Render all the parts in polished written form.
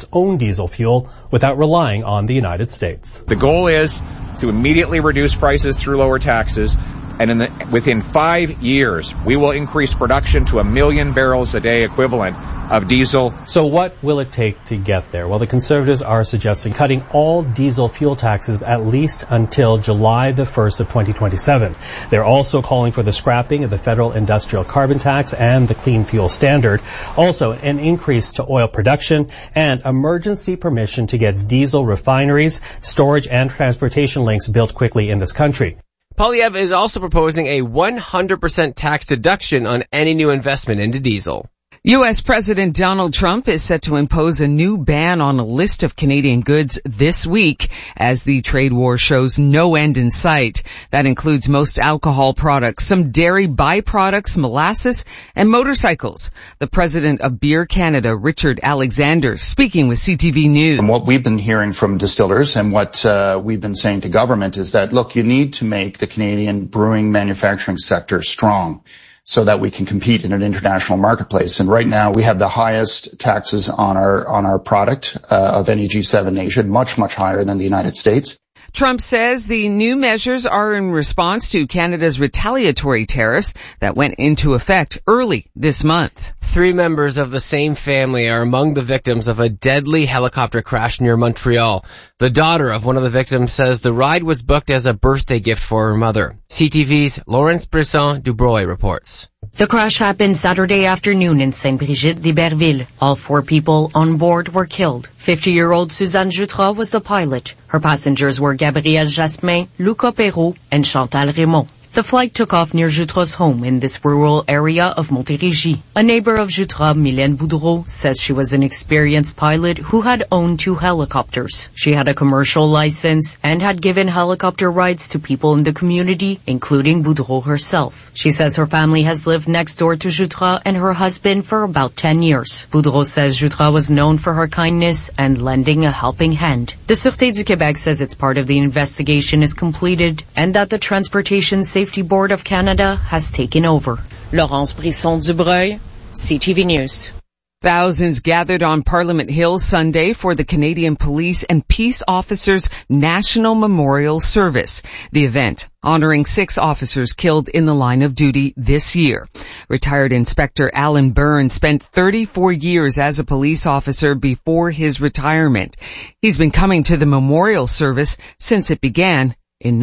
own diesel fuel without relying on the United States. The goal is to immediately reduce prices through lower taxes, and within 5 years, we will increase production to 1 million barrels a day equivalent of diesel. So what will it take to get there? Well, the Conservatives are suggesting cutting all diesel fuel taxes at least until July the 1st of 2027. They're also calling for the scrapping of the federal industrial carbon tax and the clean fuel standard. Also, an increase to oil production and emergency permission to get diesel refineries, storage, and transportation links built quickly in this country. Poilievre is also proposing a 100% tax deduction on any new investment into diesel. U.S. President Donald Trump is set to impose a new ban on a list of Canadian goods this week as the trade war shows no end in sight. That includes most alcohol products, some dairy byproducts, molasses, and motorcycles. The president of Beer Canada, Richard Alexander, speaking with CTV News. And what we've been hearing from distillers and what we've been saying to government is that, look, you need to make the Canadian brewing manufacturing sector strong so that we can compete in an international marketplace. And right now we have the highest taxes on our product of any G7 nation, much higher than the United States. Trump says the new measures are in response to Canada's retaliatory tariffs that went into effect early this month. 3 members of the same family are among the victims of a deadly helicopter crash near Montreal. The daughter of one of the victims says the ride was booked as a birthday gift for her mother. CTV's Lawrence Brisson-Dubroy reports. The crash happened Saturday afternoon in Sainte-Brigitte-d'Iberville. All 4 people on board were killed. 50-year-old Suzanne Jutras was the pilot. Her passengers were Gabrielle Jasmin, Luca Perrault, and Chantal Raymond. The flight took off near Jutras' home in this rural area of Montérégie. A neighbor of Jutras, Mylène Boudreau, says she was an experienced pilot who had owned 2 helicopters. She had a commercial license and had given helicopter rides to people in the community, including Boudreau herself. She says her family has lived next door to Jutras and her husband for about 10 years. Boudreau says Jutras was known for her kindness and lending a helping hand. The Sûreté du Québec says its part of the investigation is completed and that the Transportation Safety Board of Canada has taken over. Laurence Brisson-Dubreuil, CTV News. Thousands gathered on Parliament Hill Sunday for the Canadian Police and Peace Officers National Memorial Service. The event honoring 6 officers killed in the line of duty this year. Retired Inspector Alan Byrne spent 34 years as a police officer before his retirement. He's been coming to the memorial service since it began in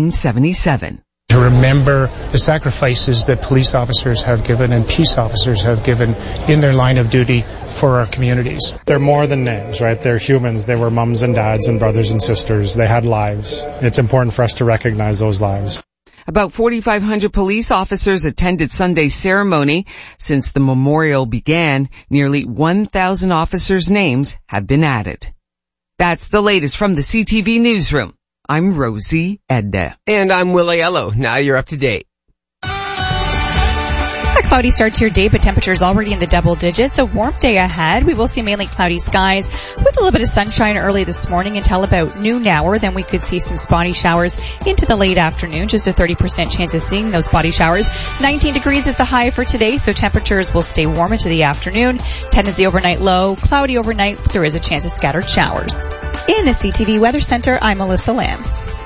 1977. To remember the sacrifices that police officers have given and peace officers have given in their line of duty for our communities. They're more than names, right? They're humans. They were mums and dads and brothers and sisters. They had lives. It's important for us to recognize those lives. About 4,500 police officers attended Sunday's ceremony. Since the memorial began, nearly 1,000 officers' names have been added. That's the latest from the CTV Newsroom. I'm Rosie Edna. And I'm Will Aiello. Now you're up to date. A cloudy start to your day, but temperatures already in the double digits. A warm day ahead. We will see mainly cloudy skies with a little bit of sunshine early this morning until about noon hour. Then we could see some spotty showers into the late afternoon. Just a 30% chance of seeing those spotty showers. 19 degrees is the high for today, so temperatures will stay warm into the afternoon. 10 is the overnight low. Cloudy overnight, but there is a chance of scattered showers. In the CTV Weather Center, I'm Melissa Lamb.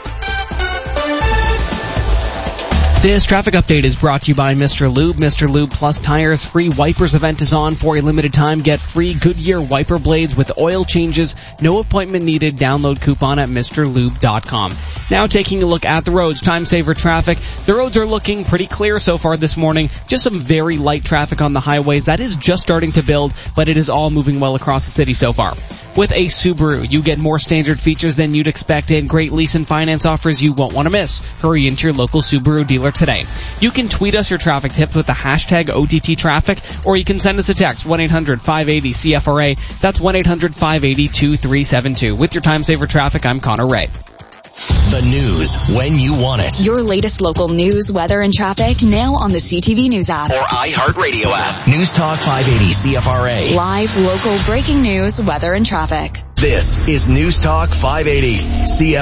This traffic update is brought to you by Mr. Lube. Mr. Lube Plus Tires free wipers event is on for a limited time. Get free Goodyear wiper blades with oil changes. No appointment needed. Download coupon at MrLube.com. Now taking a look at the roads. Time saver traffic. The roads are looking pretty clear so far this morning. Just some very light traffic on the highways. That is just starting to build, but it is all moving well across the city so far. With a Subaru, you get more standard features than you'd expect and great lease and finance offers you won't want to miss. Hurry into your local Subaru dealer today. You can tweet us your traffic tips with the hashtag OTTTraffic, or you can send us a text, 1-800-580-CFRA. That's 1-800-580-2372. With your time saver traffic, I'm Connor Ray. The news when you want it. Your latest local news, weather, and traffic now on the CTV News app. Or iHeartRadio app. News Talk 580 CFRA. Live, local, breaking news, weather, and traffic. This is News Talk 580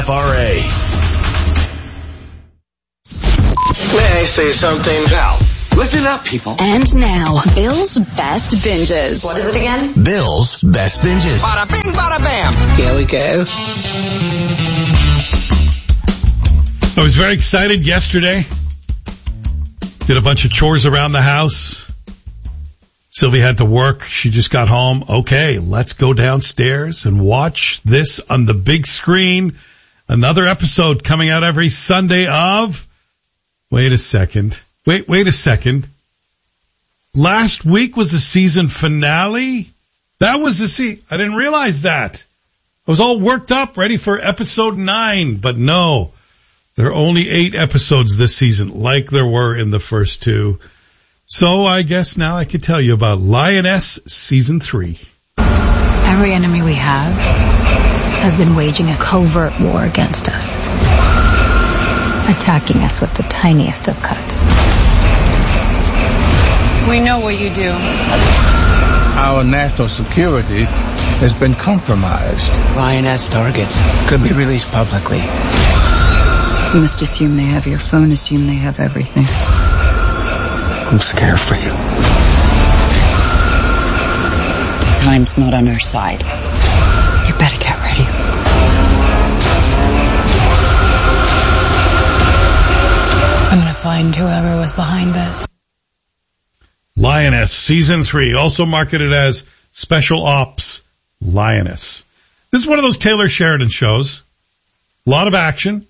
CFRA. May I say something? Now, Listen up, people. And now, Bill's Best Binges. What is it again? Bill's Best Binges. Bada bing, bada bam. Here we go. I was very excited yesterday. Did a bunch of chores around the house. Sylvia had to work. She just got home. Okay, let's go downstairs and watch this on the big screen. Another episode coming out every Sunday of... Wait a second. Last week was the season finale? That was the I didn't realize that. I was all worked up, ready for episode 9, but no. There are only 8 episodes this season, like there were in the first 2. So I guess now I could tell you about Lioness Season 3. Every enemy we have has been waging a covert war against us, attacking us with the tiniest of cuts. We know what you do. Our national security has been compromised. Lioness targets could be released publicly. You must assume they have your phone, assume they have everything. I'm scared for you. Time's not on our side. You better get ready. I'm gonna find whoever was behind this. Lioness Season 3, also marketed as Special Ops Lioness. This is one of those Taylor Sheridan shows. A lot of action.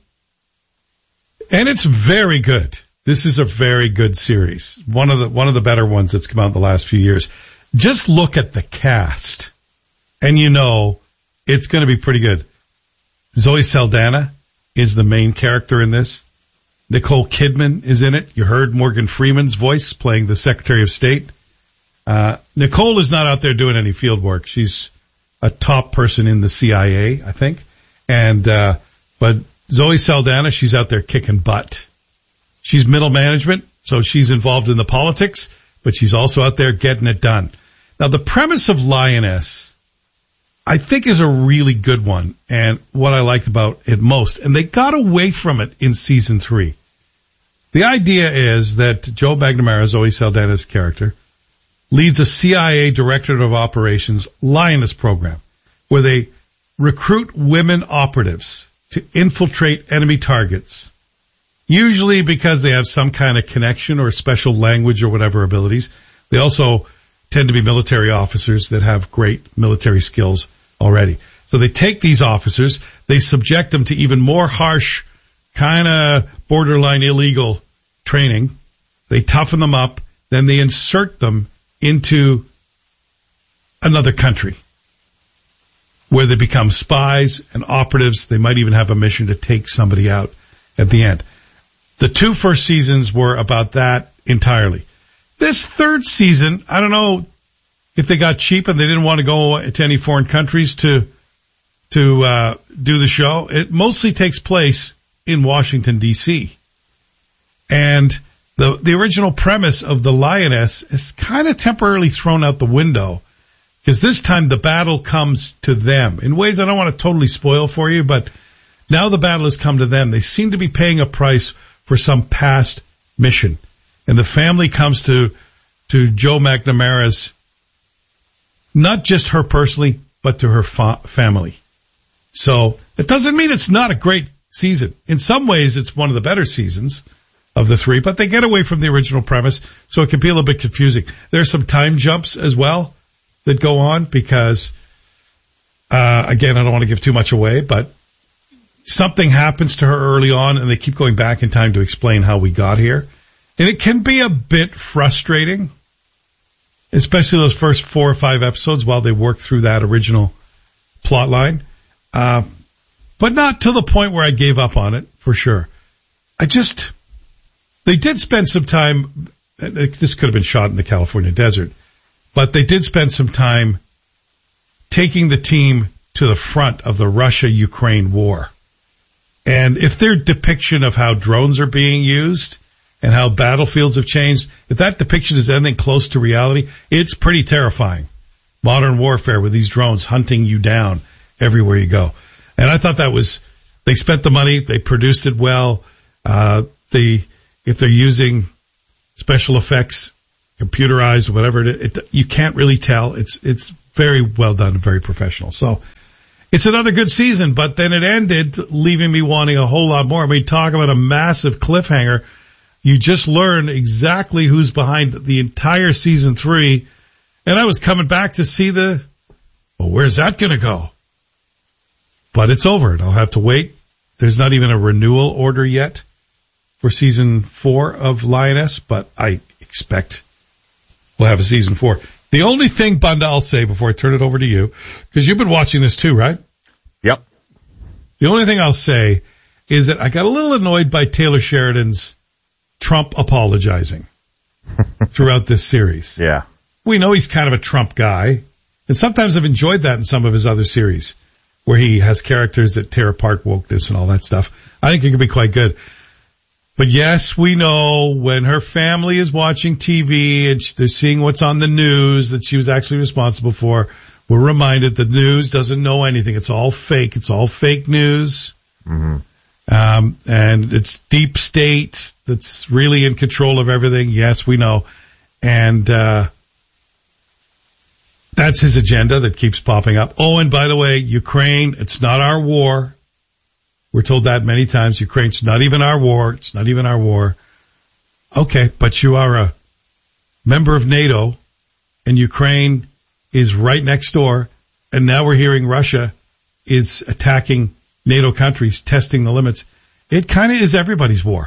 And it's very good. This is a very good series. One of the better ones that's come out in the last few years. Just look at the cast, and you know it's going to be pretty good. Zoe Saldana is the main character in this. Nicole Kidman is in it. You heard Morgan Freeman's voice playing the Secretary of State. Nicole is not out there doing any field work. She's a top person in the CIA, I think. But Zoe Saldana, she's out there kicking butt. She's middle management, so she's involved in the politics, but she's also out there getting it done. Now, the premise of Lioness, I think, is a really good one, and what I liked about it most. And they got away from it in Season 3. The idea is that Joe McNamara, Zoe Saldana's character, leads a CIA Directorate of Operations Lioness program, where they recruit women operatives to infiltrate enemy targets, usually because they have some kind of connection or special language or whatever abilities. They also tend to be military officers that have great military skills already. So they take these officers, they subject them to even more harsh, kind of borderline illegal training. They toughen them up, then they insert them into another country where they become spies and operatives. They might even have a mission to take somebody out at the end. The 2 first seasons were about that entirely. This third season, I don't know if they got cheap and they didn't want to go to any foreign countries to do the show. It mostly takes place in Washington, D.C. And the original premise of the Lioness is kind of temporarily thrown out the window, because this time the battle comes to them in ways I don't want to totally spoil for you, but now the battle has come to them. They seem to be paying a price for some past mission. And the family comes to Joe McNamara's, not just her personally, but to her family. So it doesn't mean it's not a great season. In some ways, it's one of the better seasons of the 3, but they get away from the original premise, so it can be a little bit confusing. There's some time jumps as well that go on because, again, I don't want to give too much away, but something happens to her early on, and they keep going back in time to explain how we got here. And it can be a bit frustrating, especially those first 4 or 5 episodes while they work through that original plot line. But not to the point where I gave up on it, for sure. They did spend some time, this could have been shot in the California desert, but they did spend some time taking the team to the front of the Russia-Ukraine war. And if their depiction of how drones are being used and how battlefields have changed, if that depiction is anything close to reality, it's pretty terrifying. Modern warfare with these drones hunting you down everywhere you go. And I thought they spent the money, they produced it well. If they're using special effects, computerized, whatever you can't really tell. It's very well done, very professional. So it's another good season, but then it ended, leaving me wanting a whole lot more. I mean, talk about a massive cliffhanger. You just learn exactly who's behind the entire season 3. And I was coming back to see where's that going to go? But it's over. I'll have to wait. There's not even a renewal order yet for season 4 of Lioness, but I expect we'll have a season 4. The only thing, Bunda, I'll say before I turn it over to you, because you've been watching this too, right? Yep. The only thing I'll say is that I got a little annoyed by Taylor Sheridan's Trump apologizing throughout this series. Yeah. We know he's kind of a Trump guy, and sometimes I've enjoyed that in some of his other series where he has characters that tear apart wokeness and all that stuff. I think it can be quite good. But yes, we know when her family is watching TV and they're seeing what's on the news that she was actually responsible for, we're reminded the news doesn't know anything. It's all fake. It's all fake news. Mm-hmm. And it's deep state that's really in control of everything. Yes, we know. And that's his agenda that keeps popping up. Oh, and by the way, Ukraine, it's not our war. We're told that many times. Ukraine's not even our war. It's not even our war. Okay, but you are a member of NATO, and Ukraine is right next door, and now we're hearing Russia is attacking NATO countries, testing the limits. It kind of is everybody's war.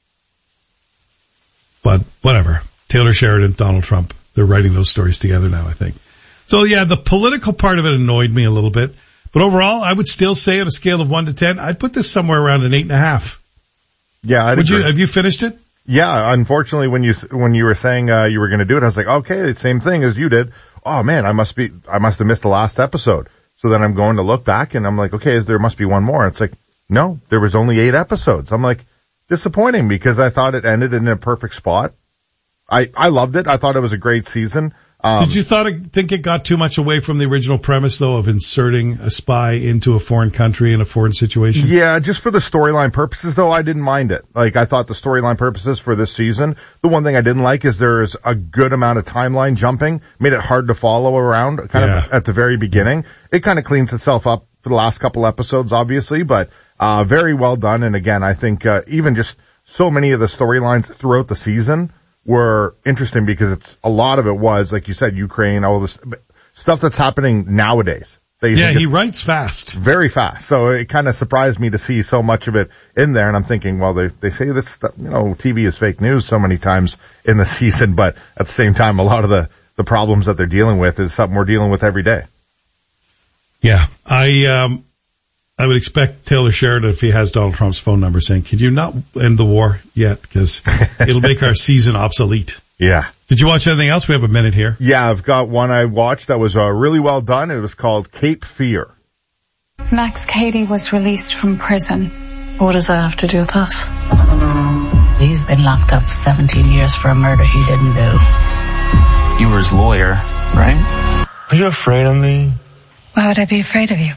But whatever. Taylor Sheridan, Donald Trump, they're writing those stories together now, I think. So yeah, the political part of it annoyed me a little bit. But overall, I would still say on a scale of 1 to 10, I'd put this somewhere around an 8.5. Yeah, I'd agree. Have you finished it? Yeah, unfortunately, when you were saying you were going to do it, I was like, okay, same thing as you did. Oh man, I must have missed the last episode. So then I'm going to look back and I'm like, okay, there must be one more. And it's like, no, there was only 8 episodes. I'm like, disappointing because I thought it ended in a perfect spot. I loved it. I thought it was a great season. Did you think it got too much away from the original premise, though, of inserting a spy into a foreign country in a foreign situation? Yeah, just for the storyline purposes, though, I didn't mind it. Like, I thought the storyline purposes for this season, the one thing I didn't like is there's a good amount of timeline jumping, made it hard to follow around kind of at the very beginning. It kind of cleans itself up for the last couple episodes, obviously, but very well done. And again, I think even just so many of the storylines throughout the season were interesting because a lot of it was, like you said, Ukraine, all this stuff that's happening nowadays. He writes fast. Very fast. So it kind of surprised me to see so much of it in there. And I'm thinking, well, they say this stuff, TV is fake news so many times in the season, but at the same time, a lot of the problems that they're dealing with is something we're dealing with every day. Yeah. I would expect Taylor Sheridan, if he has Donald Trump's phone number, saying, "Could you not end the war yet? Because it'll make our season obsolete." Yeah. Did you watch anything else? We have a minute here. Yeah, I've got one I watched that was really well done. It was called Cape Fear. Max Cady was released from prison. What does that have to do with us? He's been locked up 17 years for a murder he didn't do. You were his lawyer, right? Are you afraid of me? Why would I be afraid of you?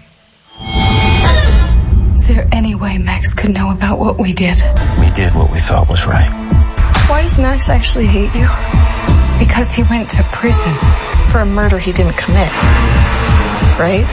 Is there any way Max could know about what we did? We did what we thought was right. Why does Max actually hate you? Because he went to prison For a murder he didn't commit. Right?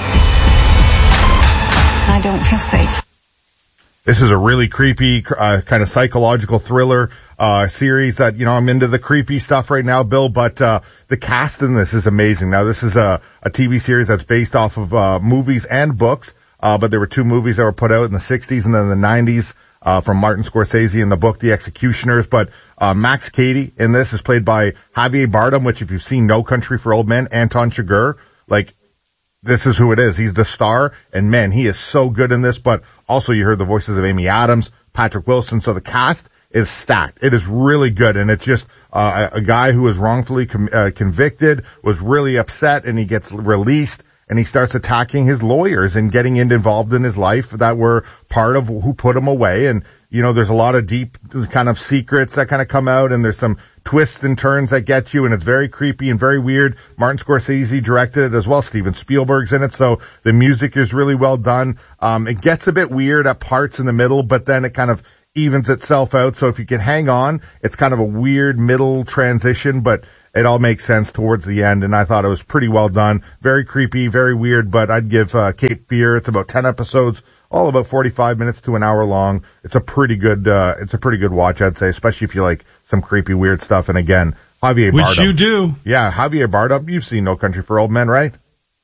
I don't feel safe. This is a really creepy, kind of psychological thriller, series that, I'm into the creepy stuff right now, Bill, but, the cast in this is amazing. Now, this is a TV series that's based off of, movies and books, but there were 2 movies that were put out in the 60s and then the 90s, from Martin Scorsese in the book, The Executioners, but, Max Cady in this is played by Javier Bardem, which if you've seen No Country for Old Men, Anton Chigurh, this is who it is. He's the star, and man, he is so good in this, but also you heard the voices of Amy Adams, Patrick Wilson, so the cast is stacked. It is really good, and it's just a guy who was wrongfully convicted, was really upset, and he gets released, and he starts attacking his lawyers and getting involved in his life that were part of who put him away, and there's a lot of deep kind of secrets that kind of come out, and there's some twists and turns that get you, and it's very creepy and very weird. Martin Scorsese directed it as well. Steven Spielberg's in it, so the music is really well done. It gets a bit weird at parts in the middle, but then it kind of evens itself out. So if you can hang on, it's kind of a weird middle transition, but it all makes sense towards the end. And I thought it was pretty well done. Very creepy, very weird, but I'd give Cape Fear, it's about 10 episodes, all about 45 minutes to an hour long. It's a pretty good watch, I'd say, especially if you like some creepy, weird stuff. And again, Javier Bardem. Which you do. Yeah, Javier Bardem. You've seen No Country for Old Men, right?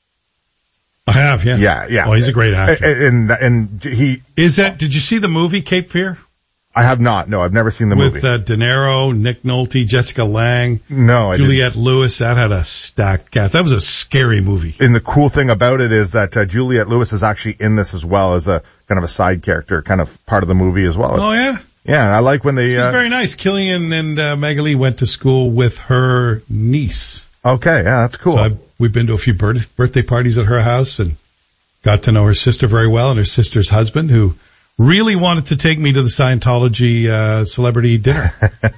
I have, yes. Yeah. Oh, he's a great actor. And he... Did you see the movie Cape Fear? I have not. No, I've never seen the movie. With De Niro, Nick Nolte, Jessica Lange. No, I Juliette didn't. Lewis. That had a stacked cast. That was a scary movie. And the cool thing about it is that Juliette Lewis is actually in this as well as a kind of a side character, kind of part of the movie as well. Oh, yeah? Yeah, I like when they... She's very nice. Killian and Maggie Lee went to school with her niece. Okay, yeah, that's cool. So we've been to a few birthday parties at her house and got to know her sister very well and her sister's husband, who really wanted to take me to the Scientology celebrity dinner.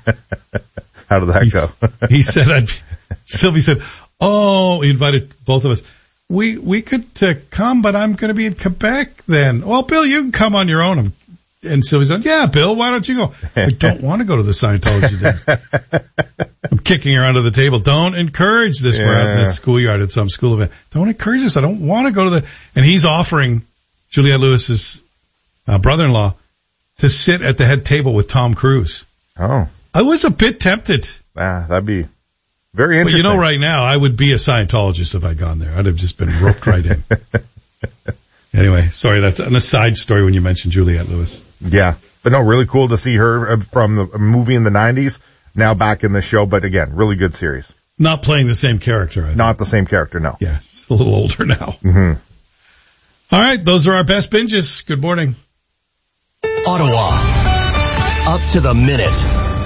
How did that go? He said, Sylvie said, he invited both of us. We could come, but I'm going to be in Quebec then. Well, Bill, you can come on your own. And Sylvie said, yeah, Bill, why don't you go? I don't want to go to the Scientology dinner. I'm kicking her under the table. Don't encourage this. We're out in the schoolyard at some school event. Don't encourage this. I don't want to go to and he's offering Juliette Lewis's brother-in-law to sit at the head table with Tom Cruise. Oh. I was a bit tempted. That'd be very interesting. But right now, I would be a Scientologist if I'd gone there. I'd have just been roped right in. Anyway, sorry, that's an aside story when you mentioned Juliette Lewis. Yeah. But no, really cool to see her from the movie in the 90s, now back in the show. But again, really good series. Not playing the same character, I think. Not the same character, no. Yeah, she's a little older now. Mm-hmm. All right, those are our best binges. Good morning. Ottawa. Up to the minute.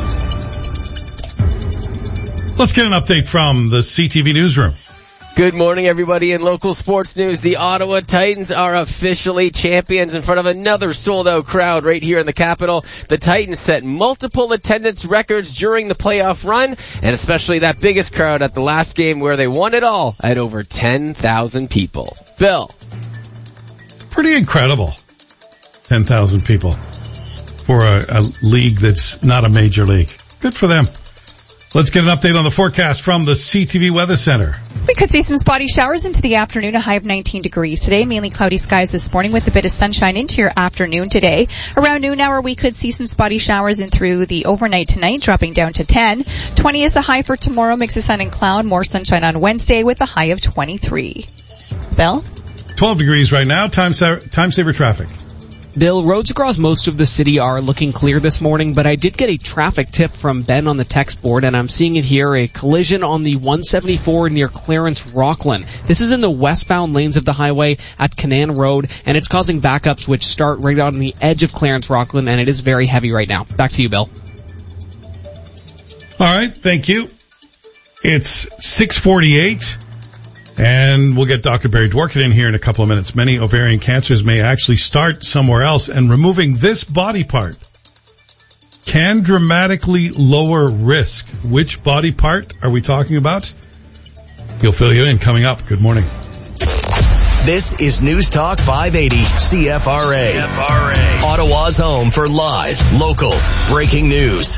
Let's get an update from the CTV newsroom. Good morning, everybody. In local sports news, the Ottawa Titans are officially champions in front of another sold-out crowd right here in the capital. The Titans set multiple attendance records during the playoff run, and especially that biggest crowd at the last game where they won it all at over 10,000 people. Bill. Pretty incredible. 10,000 people for a league that's not a major league. Good for them. Let's get an update on the forecast from the CTV Weather Center. We could see some spotty showers into the afternoon, a high of 19 degrees today. Mainly cloudy skies this morning with a bit of sunshine into your afternoon today. Around noon hour, we could see some spotty showers in through the overnight tonight, dropping down to 10. 20 is the high for tomorrow, mix of sun and cloud. More sunshine on Wednesday with a high of 23. Bill? 12 degrees right now. Time saver traffic. Bill, roads across most of the city are looking clear this morning, but I did get a traffic tip from Ben on the text board, and I'm seeing it here, a collision on the 174 near Clarence Rockland. This is in the westbound lanes of the highway at Canaan Road, and it's causing backups which start right on the edge of Clarence Rockland, and it is very heavy right now. Back to you, Bill. All right, thank you. It's 6:48. And we'll get Dr. Barry Dworkin in here in a couple of minutes. Many ovarian cancers may actually start somewhere else, and removing this body part can dramatically lower risk. Which body part are we talking about? He'll fill you in coming up. Good morning. This is News Talk 580 CFRA. Ottawa's home for live, local, breaking news.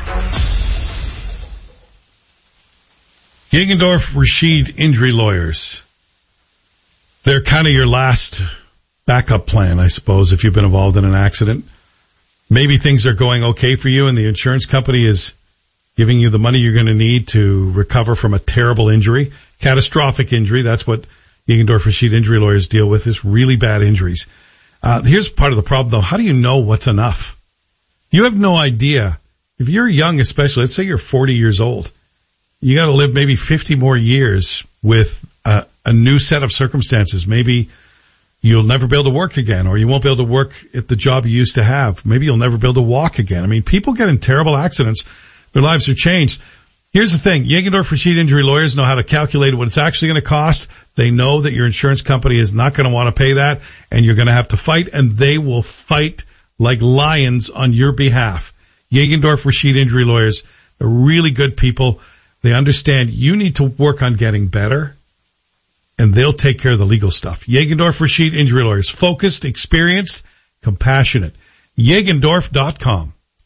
Jägendorf Rashid Injury Lawyers. They're kind of your last backup plan, I suppose, if you've been involved in an accident. Maybe things are going okay for you and the insurance company is giving you the money you're going to need to recover from a terrible injury, catastrophic injury. That's what Jägendorf Rashid Injury Lawyers deal with, is really bad injuries. Here's part of the problem, though. How do you know what's enough? You have no idea. If you're young, especially, let's say you're 40 years old, you got to live maybe 50 more years with a new set of circumstances. Maybe you'll never be able to work again, or you won't be able to work at the job you used to have. Maybe you'll never be able to walk again. I mean, people get in terrible accidents. Their lives are changed. Here's the thing. Jägendorf Rashid Injury Lawyers know how to calculate what it's actually going to cost. They know that your insurance company is not going to want to pay that, and you're going to have to fight, and they will fight like lions on your behalf. Jägendorf Rashid Injury Lawyers, they're really good people. They understand you need to work on getting better, and they'll take care of the legal stuff. Jägendorf Rashid Injury Lawyers. Focused, experienced, compassionate. Jägendorf.com.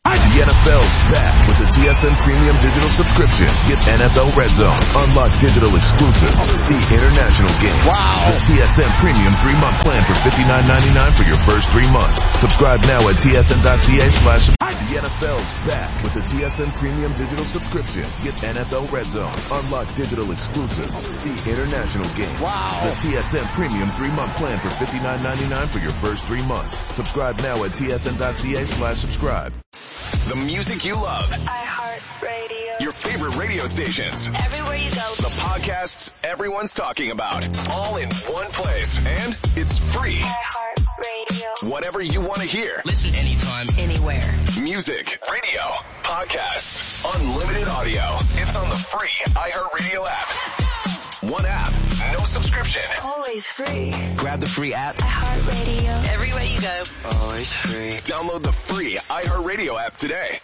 The NFL's back with the TSN Premium Digital subscription. Get NFL Red Zone, unlock digital exclusives, see international games. Wow. The TSN Premium 3-month plan for $59.99 for your first 3 months. Subscribe now at tsn.ca/. The NFL's back with the TSN Premium Digital subscription. Get NFL Red Zone, unlock digital exclusives, see international games. Wow. The TSN Premium 3-month plan for $59.99 for your first 3 months. Subscribe now at tsn.ca/subscribe. The music you love. iHeartRadio. Your favorite radio stations. Everywhere you go. The podcasts everyone's talking about. All in one place. And it's free. iHeartRadio. Whatever you want to hear. Listen anytime, anywhere. Music, radio, podcasts, unlimited audio. It's on the free iHeartRadio app. One app, no subscription. Always free. grab the free app. iHeartRadio. Everywhere you go. Always free. Download the free iHeartRadio app today.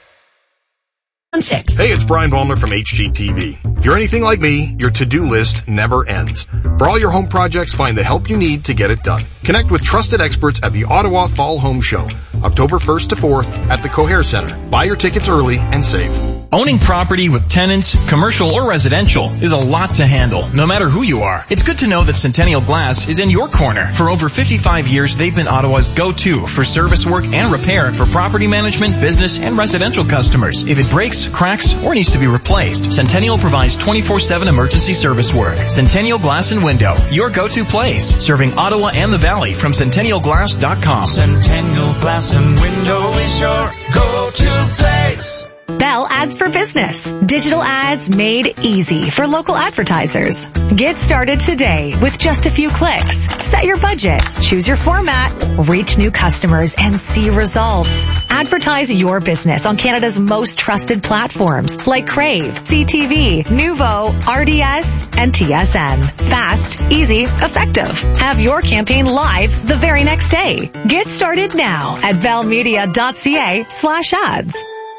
Hey, it's Brian Baumler from HGTV. If you're anything like me, your to-do list never ends. For all your home projects, find the help you need to get it done. Connect with trusted experts at the Ottawa Fall Home Show, October 1st to 4th at the Coher Center. Buy your tickets early and save. Owning property with tenants, commercial or residential, is a lot to handle, no matter who you are. It's good to know that Centennial Glass is in your corner. For over 55 years, they've been Ottawa's go-to for service work and repair for property management, business, and residential customers. If it breaks, cracks, or needs to be replaced, Centennial provides 24/7 emergency service work. Centennial Glass and Window, your go-to place, serving Ottawa and the Valley from centennialglass.com. Centennial Glass and Window is your go-to place. Bell Ads for Business. Digital ads made easy for local advertisers. Get started today with just a few clicks. Set your budget, choose your format, reach new customers, and see results. Advertise your business on Canada's most trusted platforms like Crave, CTV, Nuvo, RDS, and TSN. Fast, easy, effective. Have your campaign live the very next day. Get started now at bellmedia.ca/ads.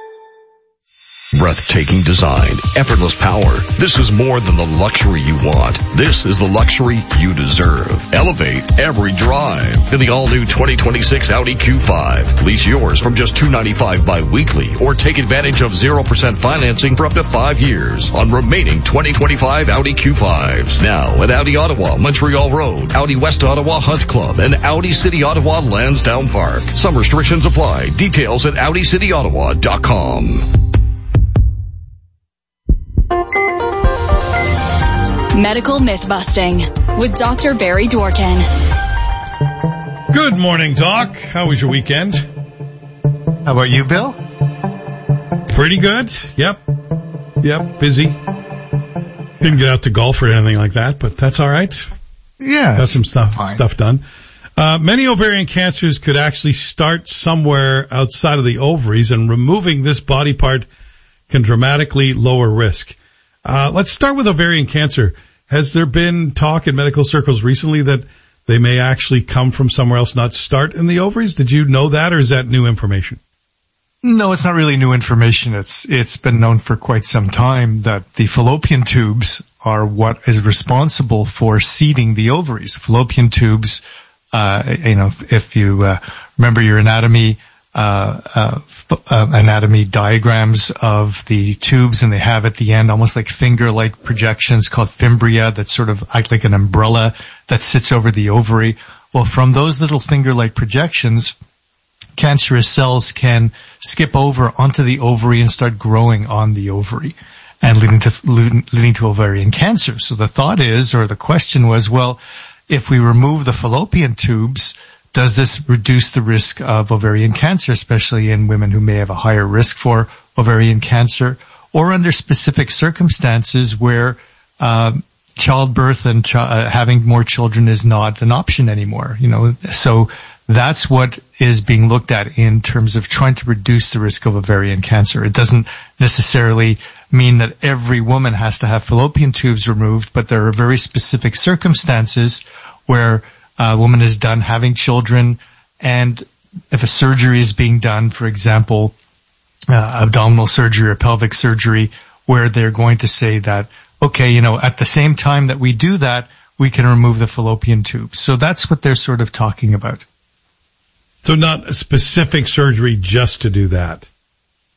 Breathtaking design, effortless power. This is more than the luxury you want. This is the luxury you deserve. Elevate every drive in the all-new 2026 Audi Q5. Lease yours from just $295 bi-weekly or take advantage of 0% financing for up to 5 years on remaining 2025 Audi Q5s. Now at Audi Ottawa, Montreal Road, Audi West Ottawa Hunt Club, and Audi City Ottawa Lansdowne Park. Some restrictions apply. Details at AudiCityOttawa.com. Medical Myth-Busting with Dr. Barry Dworkin. Good morning, Doc. How was your weekend? How about you, Bill? Pretty good. Yep. Busy. Didn't get out to golf or anything like that, but that's all right. Yeah. Got some stuff done. Many ovarian cancers could actually start somewhere outside of the ovaries, and removing this body part can dramatically lower risk. Let's start with ovarian cancer. Has there been talk in medical circles recently that they may actually come from somewhere else, not start in the ovaries? Did you know that, or is that new information? No, it's not really new information. It's been known for quite some time that the fallopian tubes are what is responsible for seeding the ovaries. Fallopian tubes, if you remember your anatomy diagrams of the tubes, and they have at the end almost like finger-like projections called fimbria that sort of act like an umbrella that sits over the ovary. Well, from those little finger-like projections, cancerous cells can skip over onto the ovary and start growing on the ovary and leading to ovarian cancer. So the thought is, or the question was, well, if we remove the fallopian tubes, does this reduce the risk of ovarian cancer, especially in women who may have a higher risk for ovarian cancer, or under specific circumstances where childbirth and having more children is not an option anymore? So that's what is being looked at in terms of trying to reduce the risk of ovarian cancer. It doesn't necessarily mean that every woman has to have fallopian tubes removed, but there are very specific circumstances where a woman is done having children, and if a surgery is being done, for example, abdominal surgery or pelvic surgery, where they're going to say that, okay, at the same time that we do that, we can remove the fallopian tubes. So that's what they're sort of talking about. So not a specific surgery just to do that?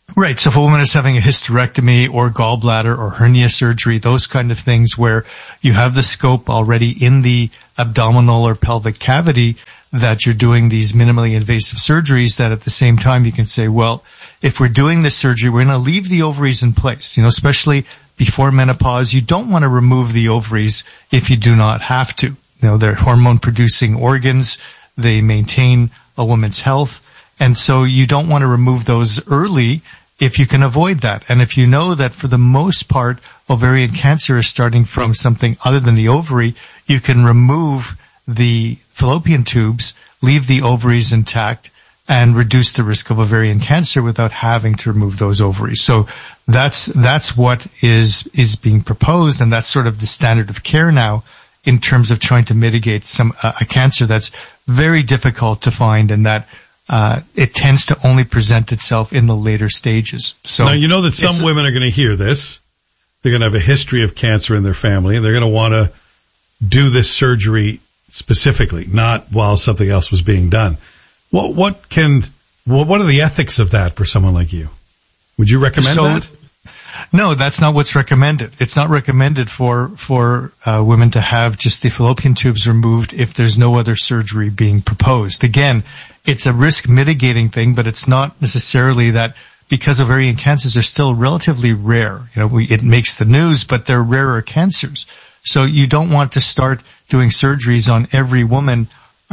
Right. So if a woman is having a hysterectomy or gallbladder or hernia surgery, those kind of things where you have the scope already in the abdominal or pelvic cavity, that you're doing these minimally invasive surgeries, that at the same time you can say, well, if we're doing this surgery, we're going to leave the ovaries in place, especially before menopause. You don't want to remove the ovaries if you do not have to. They're hormone producing organs. They maintain a woman's health. And so you don't want to remove those early if you can avoid that. And if you know that for the most part, ovarian cancer is starting from something other than the ovary, you can remove the fallopian tubes, leave the ovaries intact, and reduce the risk of ovarian cancer without having to remove those ovaries. So that's what is being proposed, and that's sort of the standard of care now in terms of trying to mitigate a cancer that's very difficult to find, and that it tends to only present itself in the later stages. So now you know that some women are going to hear this. They're going to have a history of cancer in their family, and they're going to want to do this surgery specifically, not while something else was being done. What are the ethics of that for someone like you? Would you recommend that? No, that's not what's recommended. It's not recommended for women to have just the fallopian tubes removed if there's no other surgery being proposed. Again, it's a risk mitigating thing, but it's not necessarily that, because ovarian cancers are still relatively rare. It makes the news, but they're rarer cancers. So you don't want to start doing surgeries on every woman,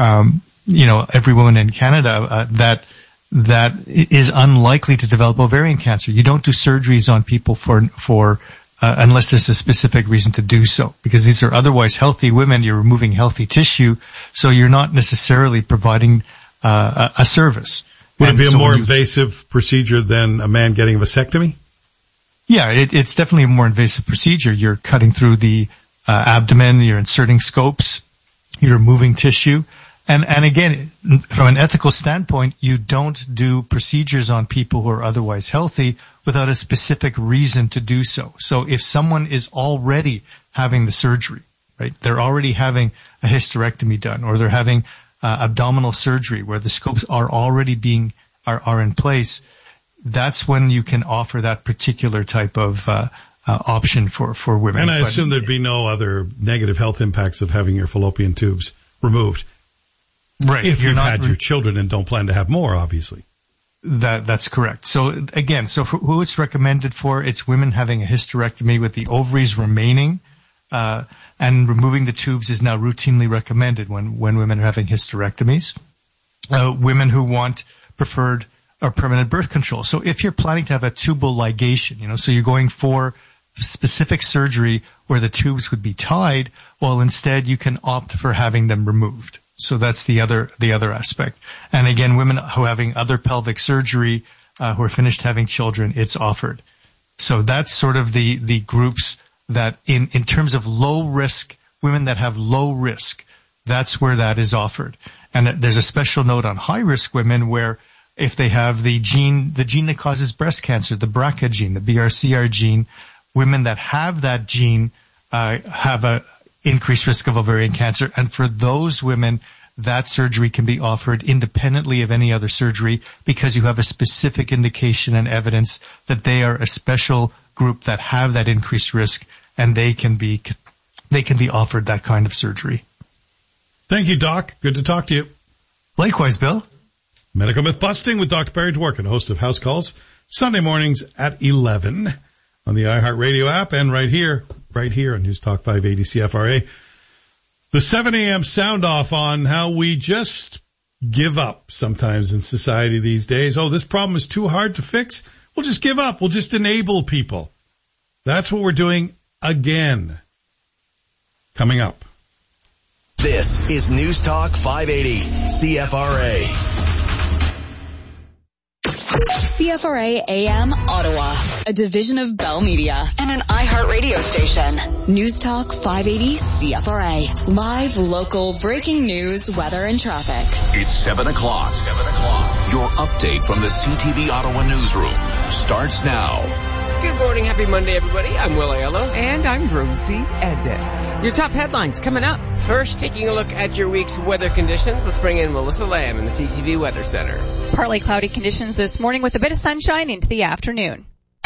every woman in Canada that is unlikely to develop ovarian cancer. You don't do surgeries on people for unless there's a specific reason to do so, because these are otherwise healthy women. You're removing healthy tissue, so you're not necessarily providing a service. Would it be a more invasive procedure than a man getting a vasectomy? Yeah, it's definitely a more invasive procedure. You're cutting through the abdomen, you're inserting scopes, you're removing tissue. And again, from an ethical standpoint, you don't do procedures on people who are otherwise healthy without a specific reason to do so. So if someone is already having the surgery, right, they're already having a hysterectomy done, or they're having abdominal surgery where the scopes are already are in place, that's when you can offer that particular type of option for women. And I assume there'd be no other negative health impacts of having your fallopian tubes removed. Right. If you've had your children and don't plan to have more, obviously. That's correct. So again, for who it's recommended for, it's women having a hysterectomy with the ovaries remaining, and removing the tubes is now routinely recommended when women are having hysterectomies. Women who want preferred or permanent birth control. So if you're planning to have a tubal ligation, so you're going for specific surgery where the tubes would be tied, well, instead you can opt for having them removed. So that's the other aspect. And again, women who are having other pelvic surgery, who are finished having children, it's offered. So that's sort of the groups that in terms of low risk, women that have low risk, that's where that is offered. And there's a special note on high risk women where if they have the gene that causes breast cancer, the BRCA gene, the BRCA gene, women that have that gene, have a increased risk of ovarian cancer. And for those women, that surgery can be offered independently of any other surgery because you have a specific indication and evidence that they are a special group that have that increased risk, and they can be offered that kind of surgery. Thank you, Doc. Good to talk to you. Likewise, Bill. Medical Myth Busting with Dr. Barry Dworkin, host of House Calls, Sunday mornings at 11 on the iHeartRadio app and right here on News Talk 580 CFRA. The 7 a.m. sound off on how we just give up sometimes in society these days. Oh, this problem is too hard to fix. We'll just give up. We'll just enable people. That's what we're doing again. Coming up. This is News Talk 580 CFRA. CFRA AM Ottawa, a division of Bell Media and an iHeartRadio station. News Talk 580 CFRA. Live, local, breaking news, weather, and traffic. It's 7 o'clock. Your update from the CTV Ottawa newsroom starts now. Good morning, happy Monday, everybody. I'm Will Aiello. And I'm Rosie Edda. Your top headlines coming up. First, taking a look at your week's weather conditions, let's bring in Melissa Lamb in the CTV Weather Center. Partly cloudy conditions this morning with a bit of sunshine into the afternoon.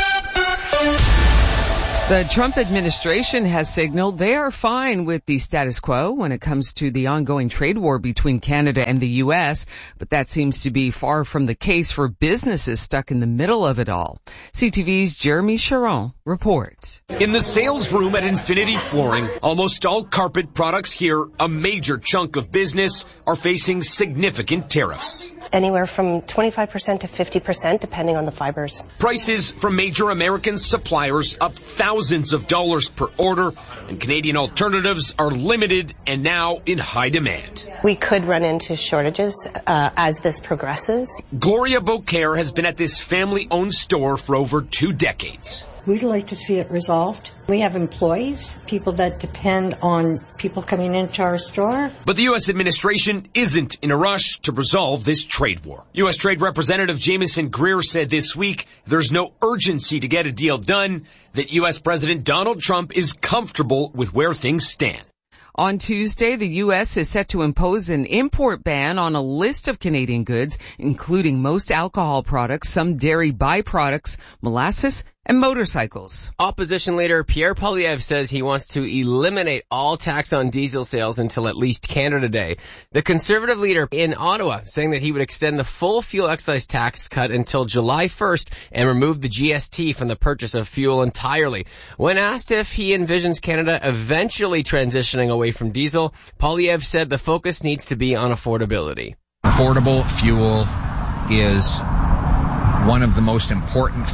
The Trump administration has signaled they are fine with the status quo when it comes to the ongoing trade war between Canada and the U.S., but that seems to be far from the case for businesses stuck in the middle of it all. CTV's Jeremy Charon reports. In the sales room at Infinity Flooring, almost all carpet products here, a major chunk of business, are facing significant tariffs. Anywhere from 25% to 50%, depending on the fibers. Prices from major American suppliers up thousands of dollars per order, and Canadian alternatives are limited and now in high demand. We could run into shortages as this progresses. Gloria Beaucaire has been at this family-owned store for over 2 decades. We'd like to see it resolved. We have employees, people that depend on people coming into our store. But the U.S. administration isn't in a rush to resolve this trade war. U.S. Trade Representative Jameson Greer said this week there's no urgency to get a deal done, that U.S. President Donald Trump is comfortable with where things stand. On Tuesday, the U.S. is set to impose an import ban on a list of Canadian goods, including most alcohol products, some dairy byproducts, molasses, and motorcycles. Opposition leader Pierre Poilievre says he wants to eliminate all tax on diesel sales until at least Canada Day. The Conservative leader in Ottawa saying that he would extend the full fuel excise tax cut until July 1st and remove the GST from the purchase of fuel entirely. When asked if he envisions Canada eventually transitioning away from diesel, Poilievre said the focus needs to be on affordability. Affordable fuel is one of the most important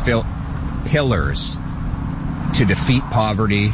pillars to defeat poverty,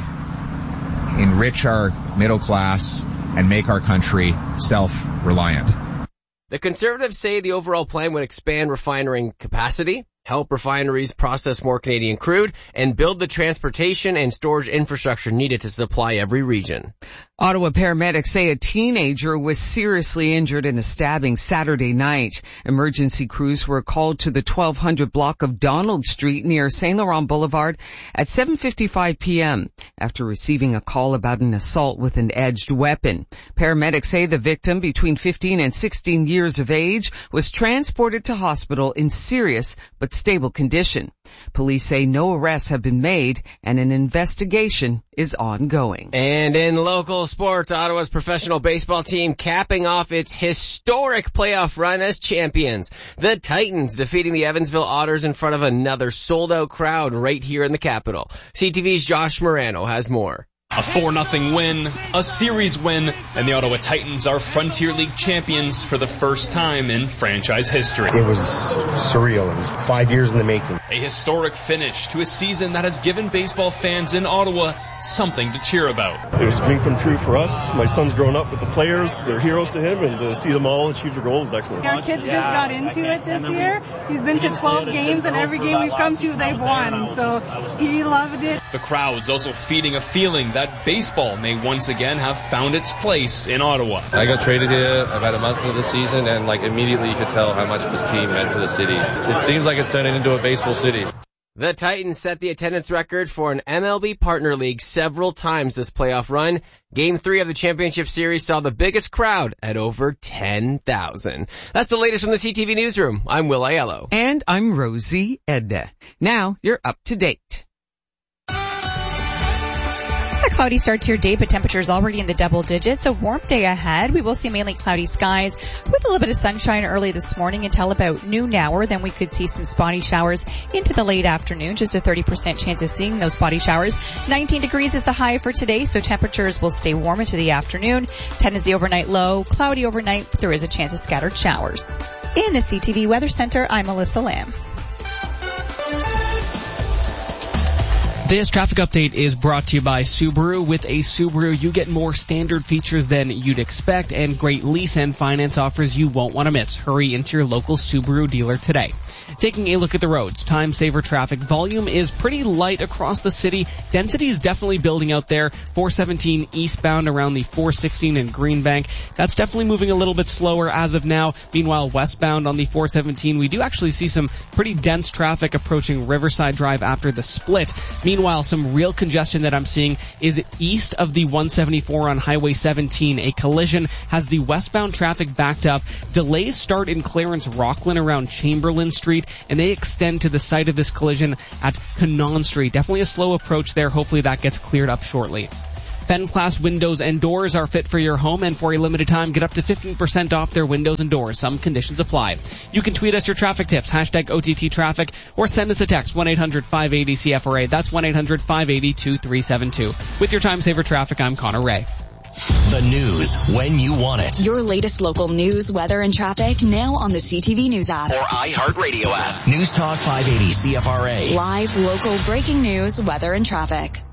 enrich our middle class, and make our country self-reliant. The Conservatives say the overall plan would expand refinery capacity, help refineries process more Canadian crude, and build the transportation and storage infrastructure needed to supply every region. Ottawa paramedics say a teenager was seriously injured in a stabbing Saturday night. Emergency crews were called to the 1200 block of Donald Street near St. Laurent Boulevard at 7:55 p.m. after receiving a call about an assault with an edged weapon. Paramedics say the victim, between 15 and 16 years of age, was transported to hospital in serious but stable condition. Police say no arrests have been made and an investigation is ongoing. And in local sports, Ottawa's professional baseball team capping off its historic playoff run as champions. The Titans defeating the Evansville Otters in front of another sold-out crowd right here in the capital. CTV's Josh Morano has more. A 4-0 win, a series win, and the Ottawa Titans are Frontier League champions for the first time in franchise history. It was surreal. It was 5 years in the making. A historic finish to a season that has given baseball fans in Ottawa something to cheer about. It was a dream come true for us. My son's grown up with the players. They're heroes to him, and to see them all achieve their goals is excellent. Our kids just got into it this year. He's been to 12 games, and every game we've come to, they've won. So he loved it. The crowd's also feeding a feeling that baseball may once again have found its place in Ottawa. I got traded here about a month into the season, and immediately you could tell how much this team meant to the city. It seems like it's turning into a baseball city. The Titans set the attendance record for an MLB partner league several times this playoff run. Game 3 of the championship series saw the biggest crowd at over 10,000. That's the latest from the CTV newsroom. I'm Will Aiello. And I'm Rosie Edda. Now you're up to date. A cloudy start to your day, but temperatures already in the double digits. A warm day ahead. We will see mainly cloudy skies with a little bit of sunshine early this morning until about noon hour. Then we could see some spotty showers into the late afternoon. Just a 30% chance of seeing those spotty showers. 19 degrees is the high for today, so temperatures will stay warm into the afternoon. 10 is the overnight low. Cloudy overnight, but there is a chance of scattered showers. In the CTV Weather Center, I'm Melissa Lamb. This traffic update is brought to you by Subaru. With a Subaru, you get more standard features than you'd expect and great lease and finance offers you won't want to miss. Hurry into your local Subaru dealer today. Taking a look at the roads, time saver traffic volume is pretty light across the city. Density is definitely building out there. 417 eastbound around the 416 in Greenbank. That's definitely moving a little bit slower as of now. Meanwhile, westbound on the 417, we do actually see some pretty dense traffic approaching Riverside Drive after the split. Meanwhile, some real congestion that I'm seeing is east of the 174 on Highway 17. A collision has the westbound traffic backed up. Delays start in Clarence Rockland around Chamberlain Street, and they extend to the site of this collision at Cannon Street. Definitely a slow approach there. Hopefully that gets cleared up shortly. Fenplast windows and doors are fit for your home, and for a limited time, get up to 15% off their windows and doors. Some conditions apply. You can tweet us your traffic tips, hashtag OTT traffic, or send us a text, 1-800-580-CFRA. That's 1-800-580-2372. With your time saver traffic, I'm Connor Ray. The news when you want it. Your latest local news, weather, and traffic now on the CTV News app. Or iHeartRadio app. News Talk 580 CFRA. Live, local, breaking news, weather, and traffic.